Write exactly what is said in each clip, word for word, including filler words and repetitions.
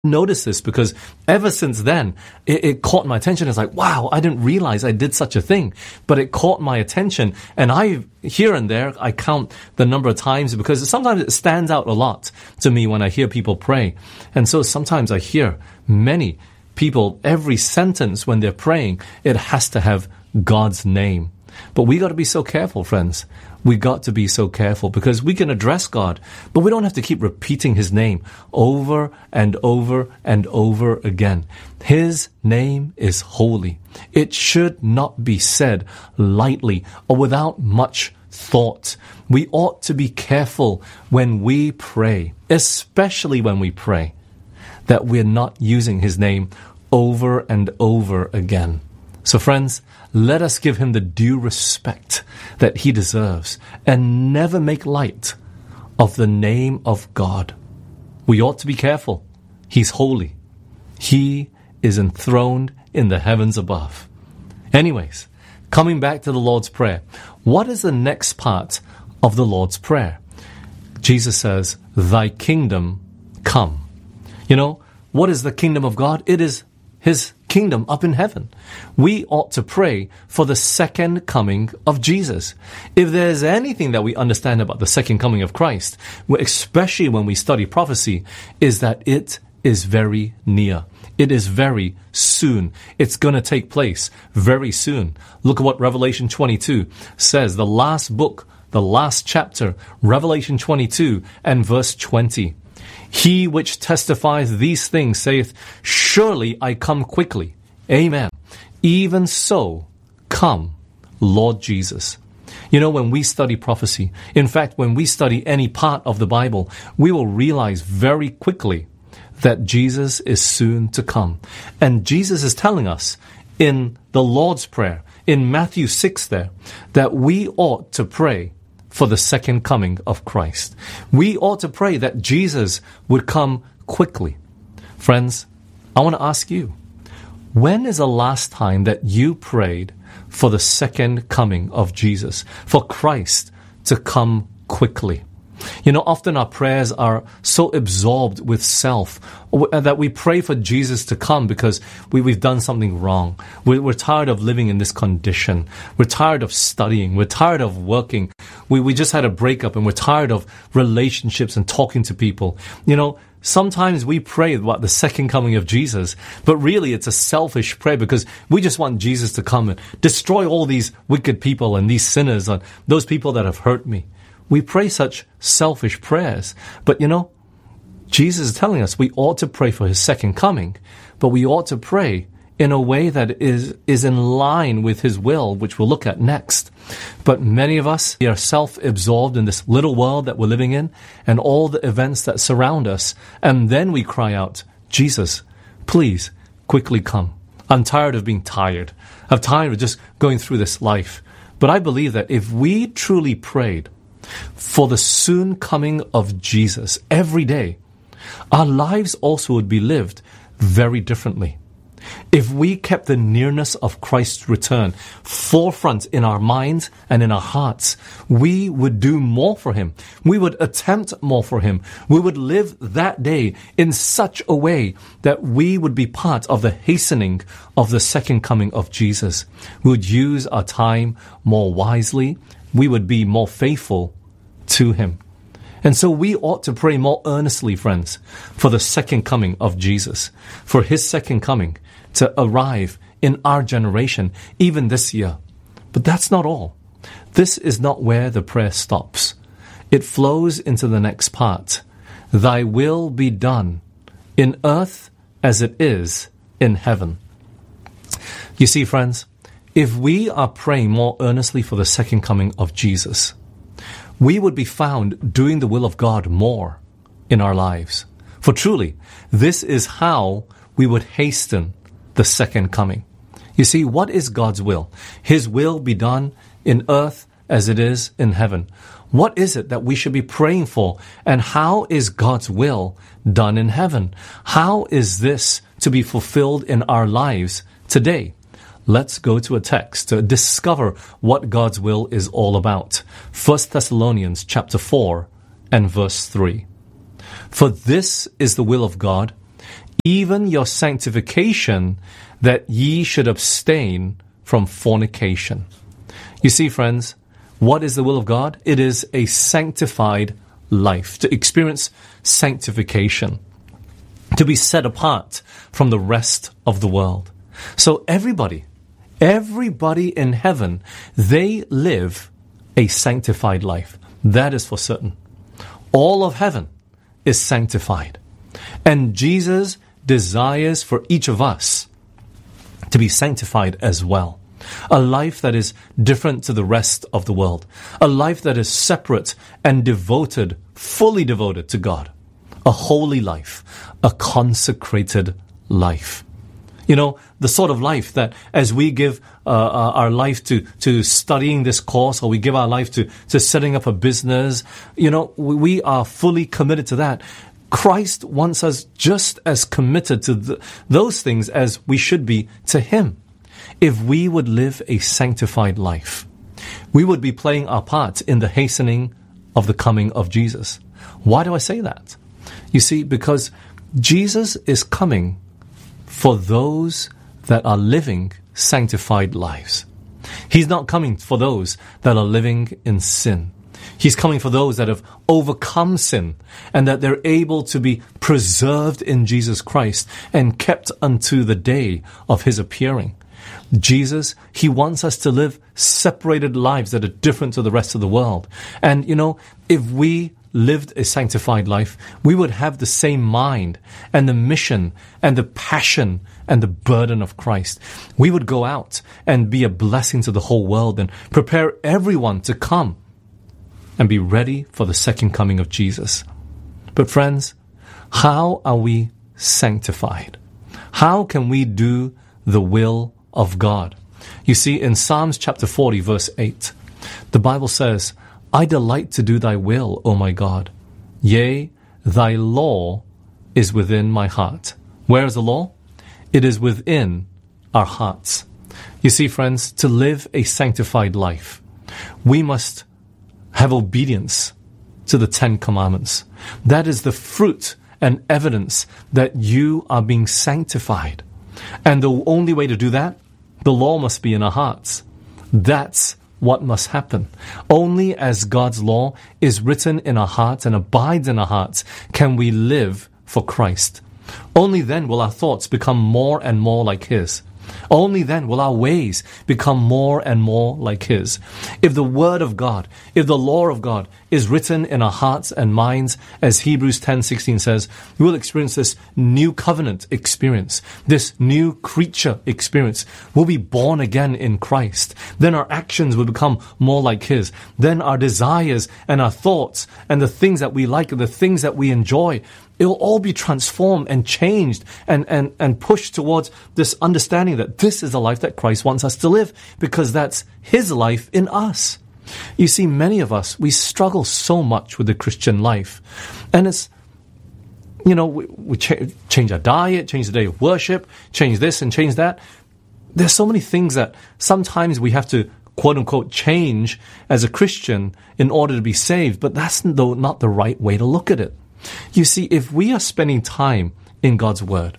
noticed this because ever since then, it, it caught my attention. It's like, wow, I didn't realize I did such a thing, but it caught my attention. And I, here and there, I count the number of times because sometimes it stands out a lot to me when I hear people pray. And so sometimes I hear many people, every sentence when they're praying, it has to have God's name. But we got to be so careful, friends. We got to be so careful because we can address God, but we don't have to keep repeating His name over and over and over again. His name is holy. It should not be said lightly or without much thought. We ought to be careful when we pray, especially when we pray, that we're not using His name over and over again. So friends, let us give Him the due respect that He deserves and never make light of the name of God. We ought to be careful. He's holy. He is enthroned in the heavens above. Anyways, coming back to the Lord's Prayer, what is the next part of the Lord's Prayer? Jesus says, "Thy kingdom come." You know, what is the kingdom of God? It is His kingdom up in heaven. We ought to pray for the second coming of Jesus. If there's anything that we understand about the second coming of Christ, especially when we study prophecy, is that it is very near. It is very soon. It's going to take place very soon. Look at what Revelation twenty-two says, the last book, the last chapter, Revelation twenty-two and verse twenty. "He which testifies these things saith, Surely I come quickly. Amen. Even so, come, Lord Jesus." You know, when we study prophecy, in fact, when we study any part of the Bible, we will realize very quickly that Jesus is soon to come. And Jesus is telling us in the Lord's Prayer, in Matthew six there, that we ought to pray for the second coming of Christ. We ought to pray that Jesus would come quickly. Friends, I want to ask you, when is the last time that you prayed for the second coming of Jesus, for Christ to come quickly? You know, often our prayers are so absorbed with self that we pray for Jesus to come because we, we've done something wrong. We're, we're tired of living in this condition. We're tired of studying. We're tired of working. We, we just had a breakup and we're tired of relationships and talking to people. You know, sometimes we pray about the second coming of Jesus, but really it's a selfish prayer because we just want Jesus to come and destroy all these wicked people and these sinners and those people that have hurt me. We pray such selfish prayers. But you know, Jesus is telling us we ought to pray for His second coming, but we ought to pray in a way that is, is in line with His will, which we'll look at next. But many of us we are self-absorbed in this little world that we're living in and all the events that surround us. And then we cry out, "Jesus, please quickly come. I'm tired of being tired. I'm tired of just going through this life." But I believe that if we truly prayed for the soon coming of Jesus every day, our lives also would be lived very differently. If we kept the nearness of Christ's return forefront in our minds and in our hearts, we would do more for Him. We would attempt more for Him. We would live that day in such a way that we would be part of the hastening of the second coming of Jesus. We would use our time more wisely. We would be more faithful to Him. And so we ought to pray more earnestly, friends, for the second coming of Jesus, for His second coming to arrive in our generation, even this year. But that's not all. This is not where the prayer stops. It flows into the next part. "Thy will be done in earth as it is in heaven." You see, friends, if we are praying more earnestly for the second coming of Jesus, we would be found doing the will of God more in our lives. For truly, this is how we would hasten the second coming. You see, what is God's will? His will be done in earth as it is in heaven. What is it that we should be praying for? And how is God's will done in heaven? How is this to be fulfilled in our lives today? Let's go to a text to discover what God's will is all about. First Thessalonians chapter four and verse three. "For this is the will of God, even your sanctification, that ye should abstain from fornication. You see, friends, what is the will of God? It is a sanctified life, to experience sanctification, to be set apart from the rest of the world. So everybody, everybody in heaven, they live a sanctified life. That is for certain. All of heaven is sanctified. And Jesus desires for each of us to be sanctified as well. A life that is different to the rest of the world. A life that is separate and devoted, fully devoted to God. A holy life. A consecrated life. You know, the sort of life that as we give uh, our life to, to studying this course, or we give our life to, to setting up a business, you know, we are fully committed to that. Christ wants us just as committed to the, those things as we should be to Him. If we would live a sanctified life, we would be playing our part in the hastening of the coming of Jesus. Why do I say that? You see, because Jesus is coming for those that are living sanctified lives. He's not coming for those that are living in sin. He's coming for those that have overcome sin and that they're able to be preserved in Jesus Christ and kept unto the day of His appearing. Jesus, He wants us to live separated lives that are different to the rest of the world. And, you know, if we lived a sanctified life, we would have the same mind and the mission and the passion and the burden of Christ. We would go out and be a blessing to the whole world and prepare everyone to come and be ready for the second coming of Jesus. But friends, how are we sanctified? How can we do the will of God? You see, in Psalms chapter forty, verse eight, the Bible says, I delight to do thy will, O my God. Yea, thy law is within my heart. Where is the law? It is within our hearts. You see, friends, to live a sanctified life, we must have obedience to the Ten Commandments. That is the fruit and evidence that you are being sanctified. And the only way to do that, the law must be in our hearts. That's what must happen. Only as God's law is written in our hearts and abides in our hearts can we live for Christ. Only then will our thoughts become more and more like His. Only then will our ways become more and more like His. If the Word of God, if the law of God is written in our hearts and minds, as Hebrews ten sixteen says, we will experience this new covenant experience, this new creature experience. We'll be born again in Christ. Then our actions will become more like His. Then our desires and our thoughts and the things that we like and the things that we enjoy, it will all be transformed and changed and, and, and pushed towards this understanding that this is the life that Christ wants us to live, because that's His life in us. You see, many of us, we struggle so much with the Christian life. And it's, you know, we, we ch- change our diet, change the day of worship, change this and change that. There's so many things that sometimes we have to, quote unquote, change as a Christian in order to be saved. But that's the, not the right way to look at it. You see, if we are spending time in God's Word,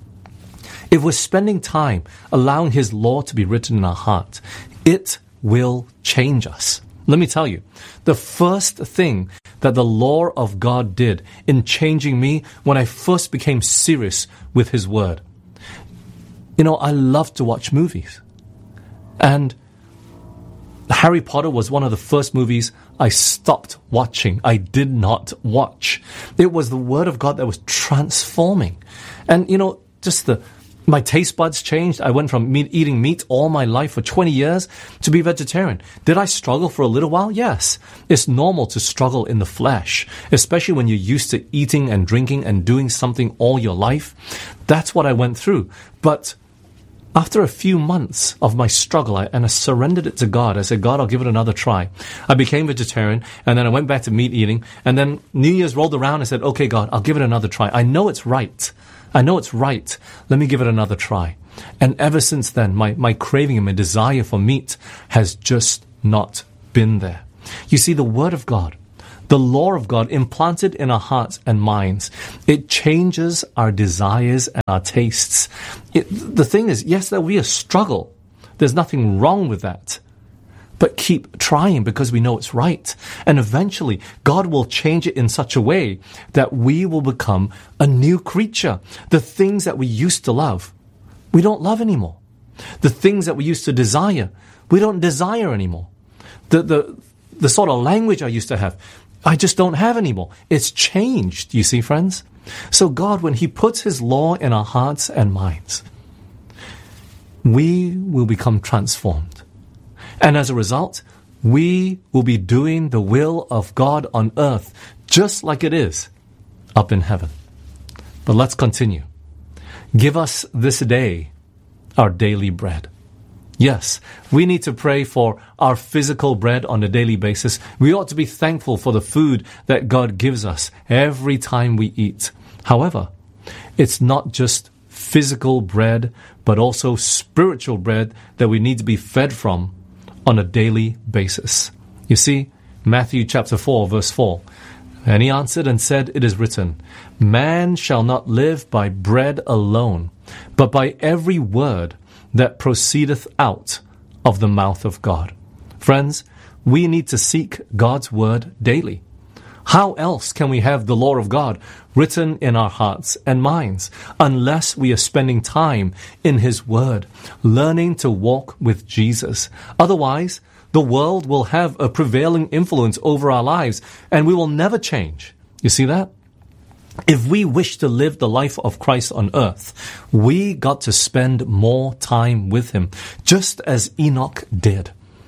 if we're spending time allowing His law to be written in our heart, it will change us. Let me tell you, the first thing that the law of God did in changing me when I first became serious with His Word, you know, I love to watch movies. And Harry Potter was one of the first movies I stopped watching. I did not watch. It was the Word of God that was transforming. And, you know, just the my taste buds changed. I went from meat, eating meat all my life for twenty years to be vegetarian. Did I struggle for a little while? Yes. It's normal to struggle in the flesh, especially when you're used to eating and drinking and doing something all your life. That's what I went through. But after a few months of my struggle, I, and I surrendered it to God. I said, God, I'll give it another try. I became vegetarian, and then I went back to meat eating. And then New Year's rolled around. I said, okay, God, I'll give it another try. I know it's right. I know it's right. Let me give it another try. And ever since then, my, my craving and my desire for meat has just not been there. You see, the Word of God, The law of God implanted in our hearts and minds. It changes our desires and our tastes. It, the thing is, yes, there'll be a struggle. There's nothing wrong with that. But keep trying because we know it's right. And eventually, God will change it in such a way that we will become a new creature. The things that we used to love, we don't love anymore. The things that we used to desire, we don't desire anymore. The, the, the sort of language I used to have, I just don't have anymore. It's changed, you see, friends? So God, when He puts His law in our hearts and minds, we will become transformed. And as a result, we will be doing the will of God on earth, just like it is up in heaven. But let's continue. Give us this day our daily bread. Yes, we need to pray for our physical bread on a daily basis. We ought to be thankful for the food that God gives us every time we eat. However, it's not just physical bread, but also spiritual bread that we need to be fed from on a daily basis. You see, Matthew chapter four, verse four. And He answered and said, it is written, man shall not live by bread alone, but by every word that proceedeth out of the mouth of God. Friends, we need to seek God's word daily. How else can we have the law of God written in our hearts and minds unless we are spending time in His word, learning to walk with Jesus? Otherwise, the world will have a prevailing influence over our lives and we will never change. You see that? If we wish to live the life of Christ on earth, we got to spend more time with Him, just as Enoch did.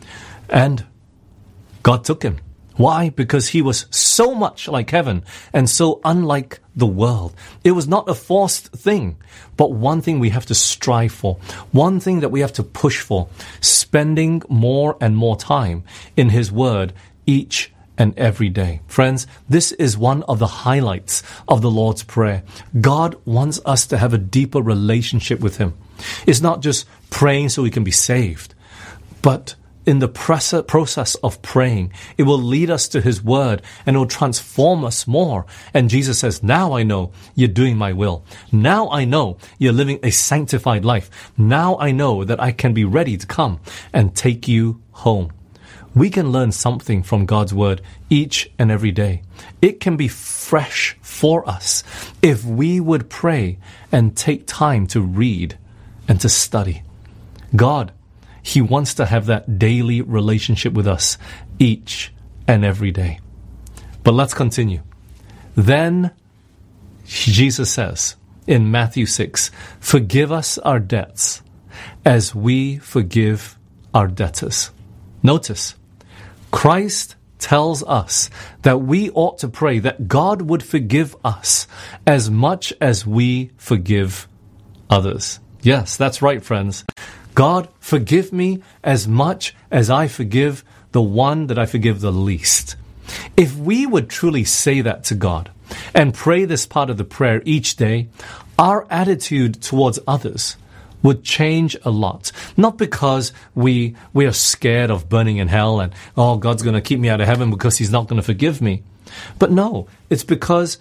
And God took him. Why? Because he was so much like heaven and so unlike the world. It was not a forced thing, but one thing we have to strive for, one thing that we have to push for, spending more and more time in His word each and every day. Friends, this is one of the highlights of the Lord's Prayer. God wants us to have a deeper relationship with Him. It's not just praying so we can be saved, but in the process of praying, it will lead us to His word and it will transform us more. And Jesus says, now I know you're doing my will. Now I know you're living a sanctified life. Now I know that I can be ready to come and take you home. We can learn something from God's word each and every day. It can be fresh for us if we would pray and take time to read and to study. God, He wants to have that daily relationship with us each and every day. But let's continue. Then Jesus says in Matthew six, forgive us our debts as we forgive our debtors. Notice, Christ tells us that we ought to pray that God would forgive us as much as we forgive others. Yes, that's right, friends. God, forgive me as much as I forgive the one that I forgive the least. If we would truly say that to God and pray this part of the prayer each day, our attitude towards others would change a lot. Not because we we are scared of burning in hell and, oh, God's going to keep me out of heaven because He's not going to forgive me. But no, it's because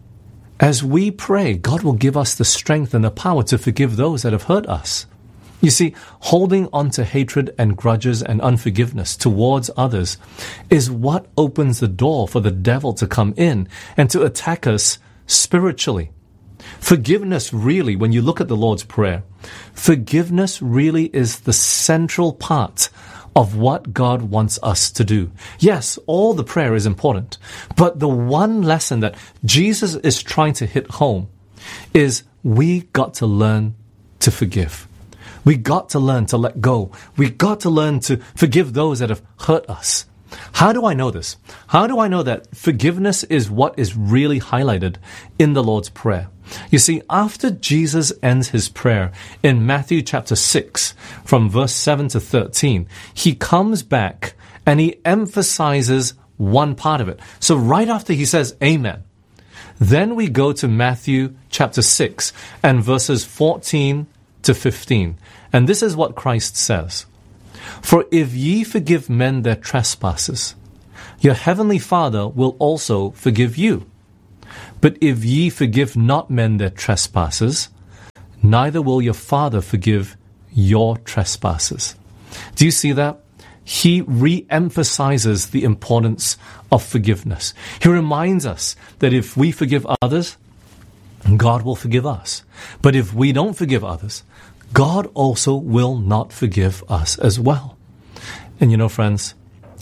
as we pray, God will give us the strength and the power to forgive those that have hurt us. You see, holding on to hatred and grudges and unforgiveness towards others is what opens the door for the devil to come in and to attack us spiritually. Forgiveness really, when you look at the Lord's Prayer, forgiveness really is the central part of what God wants us to do. Yes, all the prayer is important, but the one lesson that Jesus is trying to hit home is we got to learn to forgive. We got to learn to let go. We got to learn to forgive those that have hurt us. How do I know this? How do I know that forgiveness is what is really highlighted in the Lord's Prayer? You see, after Jesus ends His prayer in Matthew chapter six, from verse seven to thirteen, He comes back and He emphasizes one part of it. So right after He says, Amen, then we go to Matthew chapter six and verses fourteen to fifteen. And this is what Christ says. For if ye forgive men their trespasses, your heavenly Father will also forgive you. But if ye forgive not men their trespasses, neither will your Father forgive your trespasses. Do you see that? He re-emphasizes the importance of forgiveness. He reminds us that if we forgive others, God will forgive us. But if we don't forgive others, God also will not forgive us as well. And you know, friends,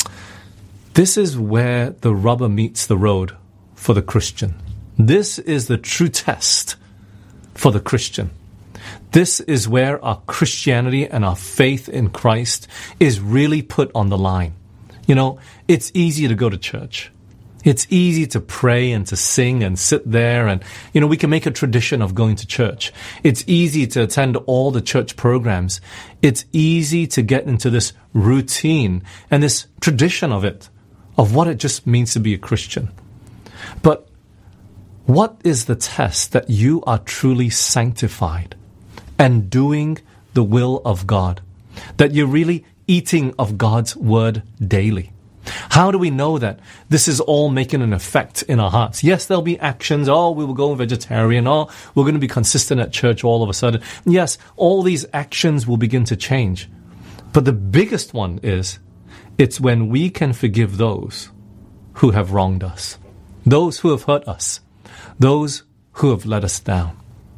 this is where the rubber meets the road for the Christian. This is the true test for the Christian. This is where our Christianity and our faith in Christ is really put on the line. You know, it's easy to go to church. It's easy to pray and to sing and sit there and, you know, we can make a tradition of going to church. It's easy to attend all the church programs. It's easy to get into this routine and this tradition of it, of what it just means to be a Christian. But what is the test that you are truly sanctified and doing the will of God? That you're really eating of God's word daily? How do we know that this is all making an effect in our hearts? Yes, there'll be actions. Oh, we will go vegetarian. Oh, we're going to be consistent at church all of a sudden. Yes, all these actions will begin to change. But the biggest one is, it's when we can forgive those who have wronged us, those who have hurt us, those who have let us down.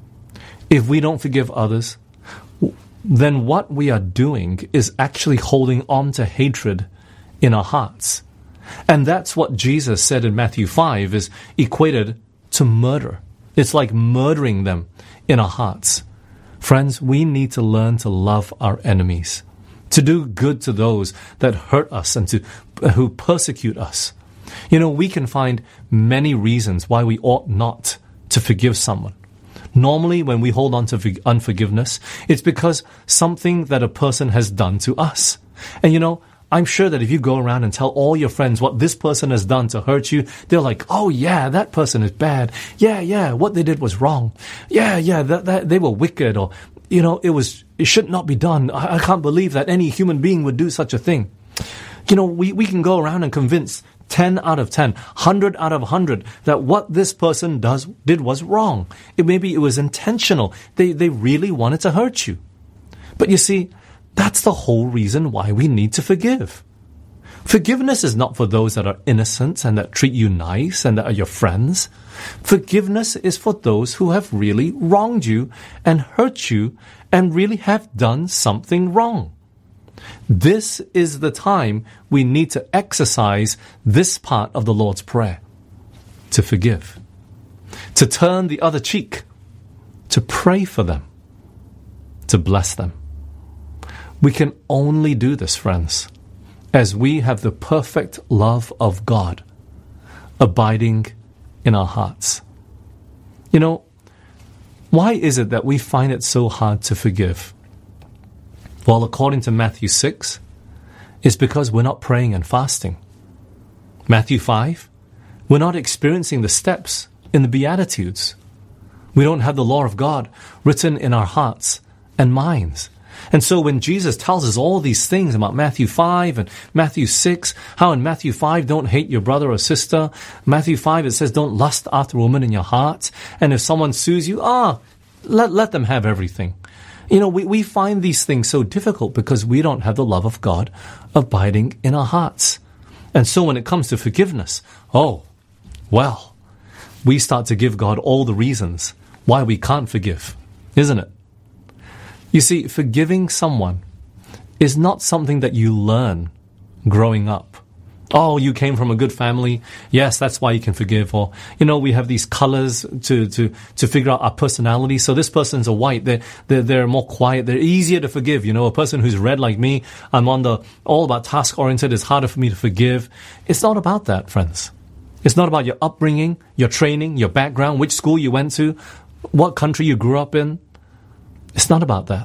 If we don't forgive others, then what we are doing is actually holding on to hatred in our hearts. And that's what Jesus said in Matthew five is equated to murder. It's like murdering them in our hearts. Friends, we need to learn to love our enemies, to do good to those that hurt us and to who persecute us. You know, we can find many reasons why we ought not to forgive someone. Normally, when we hold on to unforgiveness, it's because something that a person has done to us. And you know, I'm sure that if you go around and tell all your friends what this person has done to hurt you, they're like, oh yeah, that person is bad. Yeah, yeah, what they did was wrong. Yeah, yeah, that, that they were wicked, or, you know, it was, it should not be done. I, I can't believe that any human being would do such a thing. You know, we, we can go around and convince ten out of ten, one hundred out of one hundred that what this person does did was wrong. It maybe it was intentional. They they really wanted to hurt you. But you see, that's the whole reason why we need to forgive. Forgiveness is not for those that are innocent and that treat you nice and that are your friends. Forgiveness is for those who have really wronged you and hurt you and really have done something wrong. This is the time we need to exercise this part of the Lord's Prayer. To forgive. To turn the other cheek. To pray for them. To bless them. We can only do this, friends, as we have the perfect love of God abiding in our hearts. You know, why is it that we find it so hard to forgive? Well, according to Matthew six, it's because we're not praying and fasting. Matthew five, we're not experiencing the steps in the Beatitudes. We don't have the law of God written in our hearts and minds. And so when Jesus tells us all these things about Matthew five and Matthew six, how in Matthew five, don't hate your brother or sister. Matthew five, it says, don't lust after a woman in your heart. And if someone sues you, ah, let, let them have everything. You know, we, we find these things so difficult because we don't have the love of God abiding in our hearts. And so when it comes to forgiveness, oh, well, we start to give God all the reasons why we can't forgive, isn't it? You see, forgiving someone is not something that you learn growing up. Oh, you came from a good family. Yes, that's why you can forgive. Or, you know, we have these colors to, to, to figure out our personality. So this person's a white. They're, they're, they're more quiet. They're easier to forgive. You know, a person who's red like me, I'm on the all about task oriented. It's harder for me to forgive. It's not about that, friends. It's not about your upbringing, your training, your background, which school you went to, what country you grew up in. It's not about that.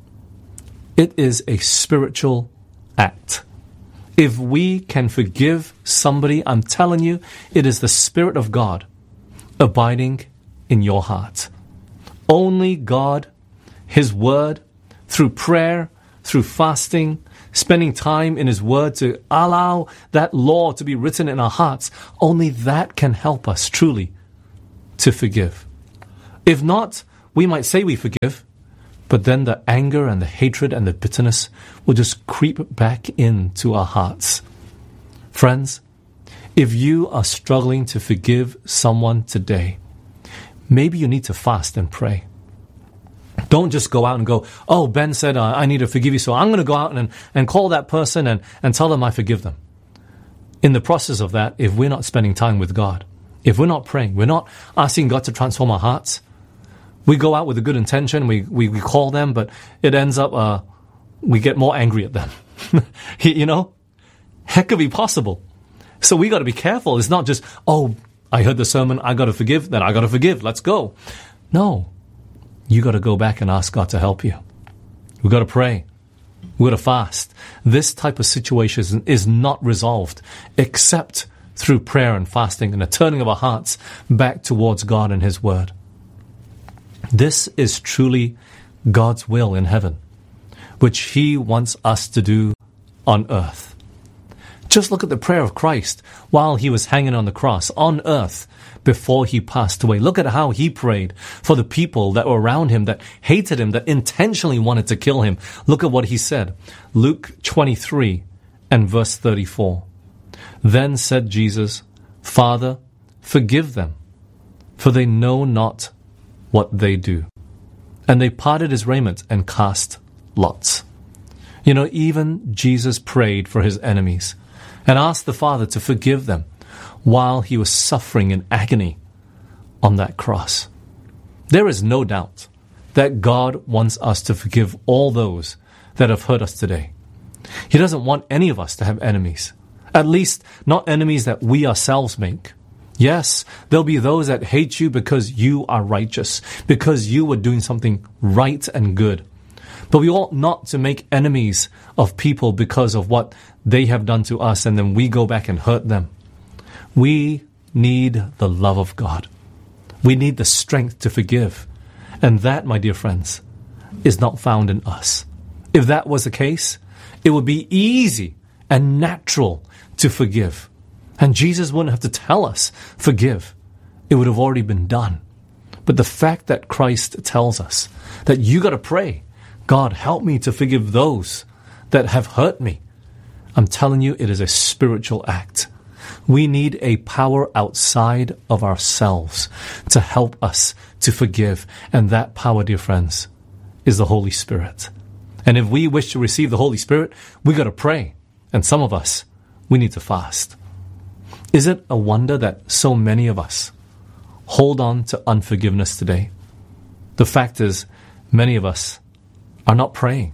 It is a spiritual act. If we can forgive somebody, I'm telling you, it is the Spirit of God abiding in your heart. Only God, His Word, through prayer, through fasting, spending time in His Word to allow that law to be written in our hearts, only that can help us truly to forgive. If not, we might say we forgive, but then the anger and the hatred and the bitterness will just creep back into our hearts. Friends, if you are struggling to forgive someone today, maybe you need to fast and pray. Don't just go out and go, oh, Ben said uh, I need to forgive you, so I'm going to go out and, and call that person and, and tell them I forgive them. In the process of that, if we're not spending time with God, if we're not praying, we're not asking God to transform our hearts, we go out with a good intention, we, we, we call them, but it ends up, uh, we get more angry at them. You know? That could be possible. So we got to be careful. It's not just, oh, I heard the sermon, I got to forgive, then I got to forgive, let's go. No. You got to go back and ask God to help you. We got to pray. We got to fast. This type of situation is not resolved except through prayer and fasting and a turning of our hearts back towards God and His Word. This is truly God's will in heaven, which He wants us to do on earth. Just look at the prayer of Christ while He was hanging on the cross on earth before He passed away. Look at how He prayed for the people that were around Him, that hated Him, that intentionally wanted to kill Him. Look at what He said. Luke twenty-three and verse thirty-four. Then said Jesus, Father, forgive them, for they know not what they do. And they parted His raiment and cast lots. You know, even Jesus prayed for His enemies and asked the Father to forgive them while He was suffering in agony on that cross. There is no doubt that God wants us to forgive all those that have hurt us today. He doesn't want any of us to have enemies, at least not enemies that we ourselves make. Yes, there'll be those that hate you because you are righteous, because you were doing something right and good. But we ought not to make enemies of people because of what they have done to us, and then we go back and hurt them. We need the love of God. We need the strength to forgive. And that, my dear friends, is not found in us. If that was the case, it would be easy and natural to forgive. And Jesus wouldn't have to tell us, forgive. It would have already been done. But the fact that Christ tells us that you got to pray, God, help me to forgive those that have hurt me. I'm telling you, it is a spiritual act. We need a power outside of ourselves to help us to forgive. And that power, dear friends, is the Holy Spirit. And if we wish to receive the Holy Spirit, we got to pray. And some of us, we need to fast. Is it a wonder that so many of us hold on to unforgiveness today? The fact is, many of us are not praying.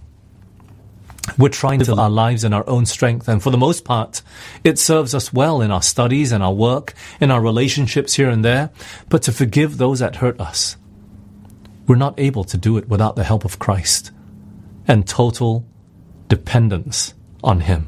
We're trying to live our lives in our own strength, and for the most part, it serves us well in our studies, in our work, in our relationships here and there. But to forgive those that hurt us, we're not able to do it without the help of Christ and total dependence on Him.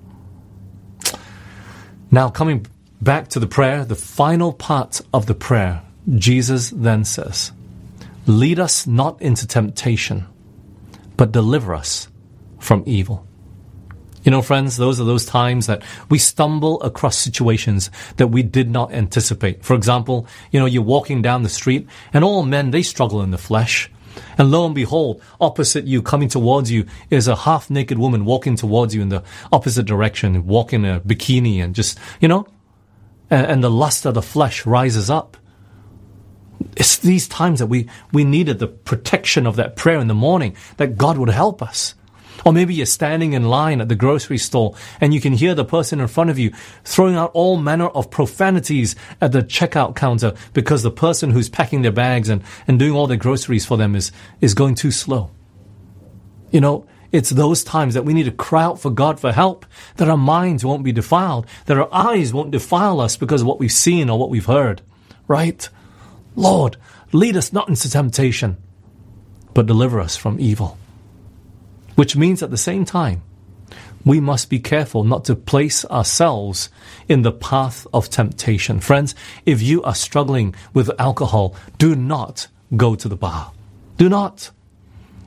Now, coming back to the prayer, the final part of the prayer, Jesus then says, lead us not into temptation, but deliver us from evil. You know, friends, those are those times that we stumble across situations that we did not anticipate. For example, you know, you're walking down the street and all men, they struggle in the flesh. And lo and behold, opposite you, coming towards you, is a half-naked woman walking towards you in the opposite direction, walking in a bikini and just, you know, and, and the lust of the flesh rises up. It's these times that we, we needed the protection of that prayer in the morning, that God would help us. Or maybe you're standing in line at the grocery store and you can hear the person in front of you throwing out all manner of profanities at the checkout counter because the person who's packing their bags and, and doing all their groceries for them is, is going too slow. You know, it's those times that we need to cry out for God for help, that our minds won't be defiled, that our eyes won't defile us because of what we've seen or what we've heard. Right? Lord, lead us not into temptation, but deliver us from evil. Which means at the same time, we must be careful not to place ourselves in the path of temptation. Friends, if you are struggling with alcohol, do not go to the bar. Do not.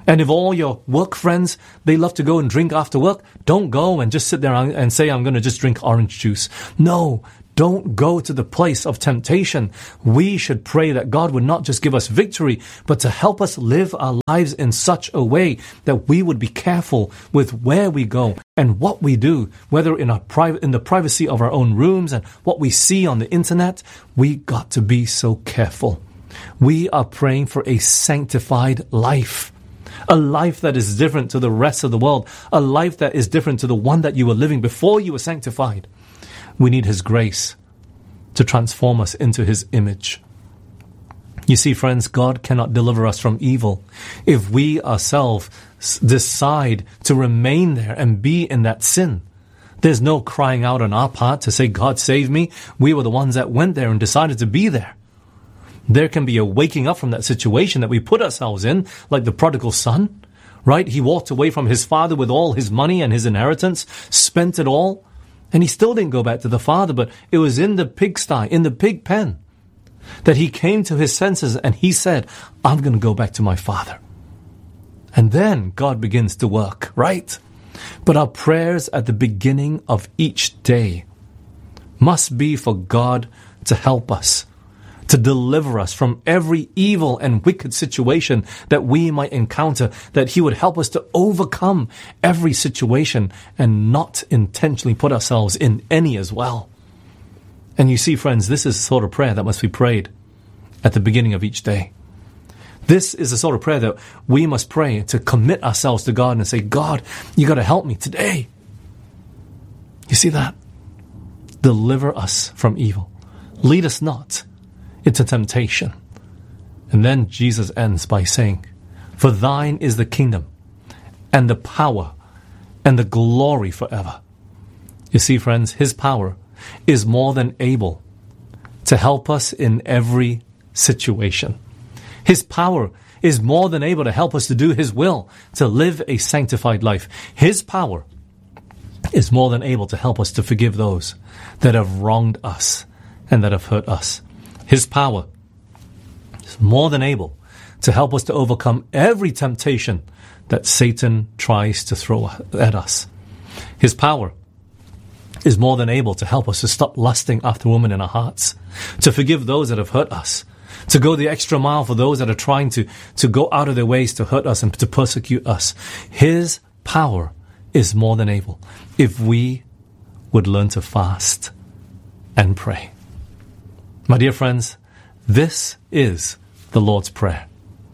And if all your work friends, they love to go and drink after work, don't go and just sit there and say, I'm going to just drink orange juice. No, don't go to the place of temptation. We should pray that God would not just give us victory, but to help us live our lives in such a way that we would be careful with where we go and what we do, whether in our private, in the privacy of our own rooms and what we see on the internet. We got to be so careful. We are praying for a sanctified life. A life that is different to the rest of the world. A life that is different to the one that you were living before you were sanctified. We need His grace to transform us into His image. You see, friends, God cannot deliver us from evil if we ourselves decide to remain there and be in that sin. There's no crying out on our part to say, God save me. We were the ones that went there and decided to be there. There can be a waking up from that situation that we put ourselves in, like the prodigal son, right? He walked away from his father with all his money and his inheritance, spent it all, and he still didn't go back to the father, but it was in the pigsty, in the pig pen, that he came to his senses and he said, I'm going to go back to my father. And then God begins to work, right? But our prayers at the beginning of each day must be for God to help us, to deliver us from every evil and wicked situation that we might encounter, that He would help us to overcome every situation and not intentionally put ourselves in any as well. And you see, friends, this is the sort of prayer that must be prayed at the beginning of each day. This is the sort of prayer that we must pray to commit ourselves to God and say, God, you got to help me today. You see that? Deliver us from evil. Lead us not into temptation. And then Jesus ends by saying, for thine is the kingdom and the power and the glory forever. You see, friends, His power is more than able to help us in every situation. His power is more than able to help us to do His will, to live a sanctified life. His power is more than able to help us to forgive those that have wronged us and that have hurt us. His power is more than able to help us to overcome every temptation that Satan tries to throw at us. His power is more than able to help us to stop lusting after women in our hearts, to forgive those that have hurt us, to go the extra mile for those that are trying to, to go out of their ways to hurt us and to persecute us. His power is more than able if we would learn to fast and pray. My dear friends, this is the Lord's Prayer.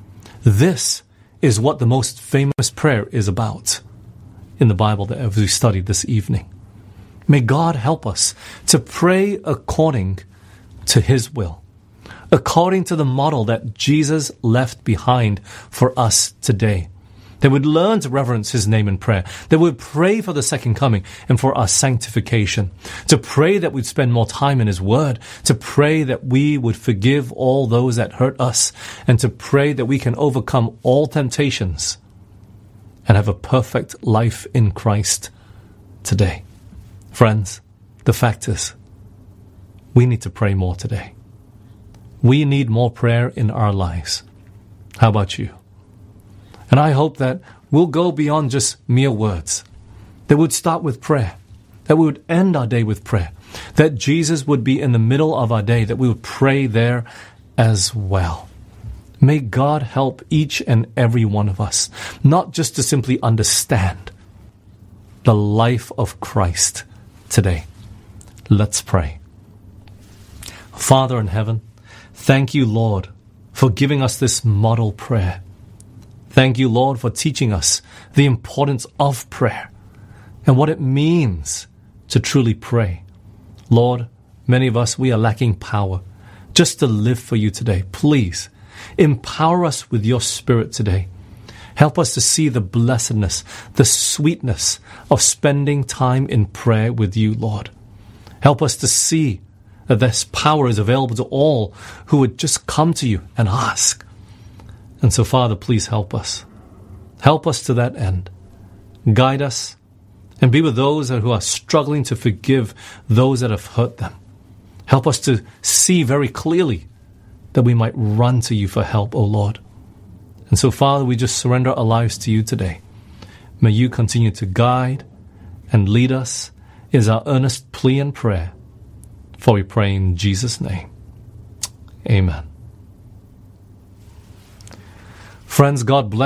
This is what the most famous prayer is about in the Bible that we studied this evening. May God help us to pray according to His will, according to the model that Jesus left behind for us today. They would learn to reverence His name in prayer. They would pray for the second coming and for our sanctification. To pray that we'd spend more time in His Word. To pray that we would forgive all those that hurt us. And to pray that we can overcome all temptations and have a perfect life in Christ today. Friends, the fact is, we need to pray more today. We need more prayer in our lives. How about you? And I hope that we'll go beyond just mere words. That we would start with prayer. That we would end our day with prayer. That Jesus would be in the middle of our day. That we would pray there as well. May God help each and every one of us, not just to simply understand the life of Christ today. Let's pray. Father in heaven, thank you, Lord, for giving us this model prayer. Thank you, Lord, for teaching us the importance of prayer and what it means to truly pray. Lord, many of us, we are lacking power just to live for you today. Please empower us with your Spirit today. Help us to see the blessedness, the sweetness of spending time in prayer with you, Lord. Help us to see that this power is available to all who would just come to you and ask. And so, Father, please help us. Help us to that end. Guide us and be with those who are struggling to forgive those that have hurt them. Help us to see very clearly that we might run to you for help, O Lord. And so, Father, we just surrender our lives to you today. May you continue to guide and lead us is our earnest plea and prayer. For we pray in Jesus' name. Amen. Friends, God bless